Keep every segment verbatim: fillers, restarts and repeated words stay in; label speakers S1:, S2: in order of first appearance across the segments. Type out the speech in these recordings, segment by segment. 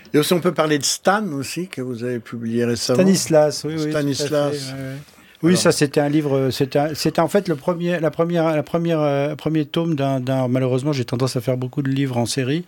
S1: Et aussi, on peut parler de Stan aussi, que vous avez publié récemment.
S2: Stanislas, oui, oui.
S1: Stanislas.
S2: Tout à fait, ouais, ouais. Oui, alors, ça c'était un livre, c'était, c'était en fait le premier, la première, la première, euh, premier tome d'un, d'un. Malheureusement, j'ai tendance à faire beaucoup de livres en série,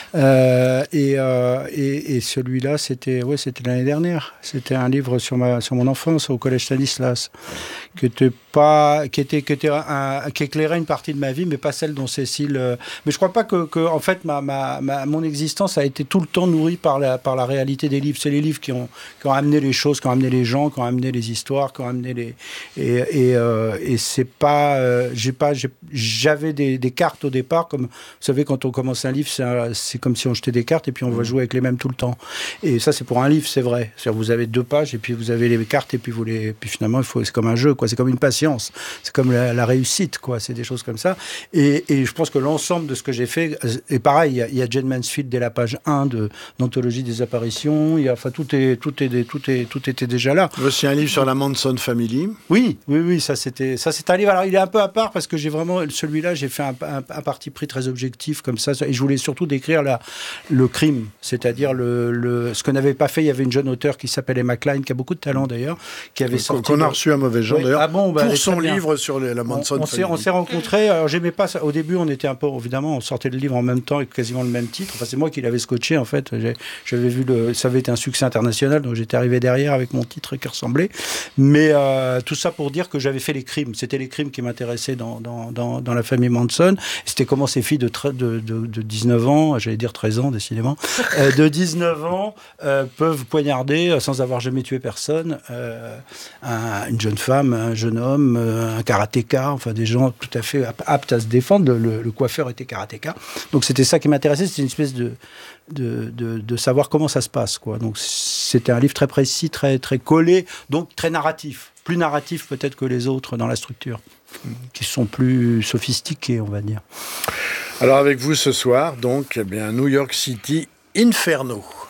S2: euh, et, euh, et et celui-là, c'était, ouais, c'était l'année dernière. C'était un livre sur ma, sur mon enfance au collège Stanislas, qui était pas, qui était, qui était un, qui éclairait une partie de ma vie, mais pas celle dont Cécile. Euh, mais je crois pas que, que en fait, ma, ma, ma, mon existence a été tout le temps nourrie par la, par la réalité des livres. C'est les livres qui ont, qui ont amené les choses, qui ont amené les gens, qui ont amené les histoires, qui ont amené les Et, et, euh, et c'est pas, euh, j'ai pas, j'ai, j'avais des, des cartes au départ, comme vous savez, quand on commence un livre, c'est, un, c'est comme si on jetait des cartes et puis on va jouer avec les mêmes tout le temps. Et ça, c'est pour un livre, c'est vrai. C'est-à-dire, vous avez deux pages et puis vous avez les cartes et puis vous les, puis finalement, il faut, c'est comme un jeu, quoi. C'est comme une patience, c'est comme la, la réussite, quoi. C'est des choses comme ça. Et, et je pense que l'ensemble de ce que j'ai fait, et pareil, il y a, il y a Jane Mansfield dès la page un de d'Anthologie des apparitions. Il y a, enfin, tout est, tout est, tout est, tout était déjà là.
S1: Voici un livre sur la Manson Family.
S2: Oui, oui, oui, ça c'était, ça c'est un livre. Alors il est un peu à part parce que j'ai vraiment celui-là, j'ai fait un, un, un parti pris très objectif comme ça, et je voulais surtout décrire la, le crime, c'est-à-dire le, le, ce que n'avait pas fait. Il y avait une jeune auteure qui s'appelle Emma Klein, qui a beaucoup de talent d'ailleurs, qui avait sorti.
S1: Qu'on a reçu à Mauvais Genre, oui. D'ailleurs,
S2: ah bon, bah,
S1: pour son livre sur les, la Manson
S2: on, on
S1: Family.
S2: S'est, on s'est rencontrés. Alors j'aimais pas ça. Au début, on était un peu, évidemment, on sortait le livre en même temps avec quasiment le même titre. Enfin, c'est moi qui l'avais scotché en fait. J'ai, j'avais vu le, ça avait été un succès international, donc j'étais arrivé derrière avec mon titre qui ressemblait. Mais euh, tout ça pour dire que j'avais fait les crimes. C'était les crimes qui m'intéressaient dans, dans, dans, dans la famille Manson. C'était comment ces filles de, de, de, de dix-neuf ans, j'allais dire treize ans décidément, euh, de dix-neuf ans euh, peuvent poignarder euh, sans avoir jamais tué personne euh, un, une jeune femme, un jeune homme, euh, un karatéka, enfin des gens tout à fait aptes à se défendre. Le, le coiffeur était karatéka. Donc c'était ça qui m'intéressait. C'était une espèce de, de, de, de savoir comment ça se passe, quoi. Donc c'était un livre très précis, très, très collé, donc très narratif. Plus narratif peut-être que les autres dans la structure, qui sont plus sophistiqués, on va dire.
S1: Alors avec vous ce soir, donc, eh bien, New York City Inferno.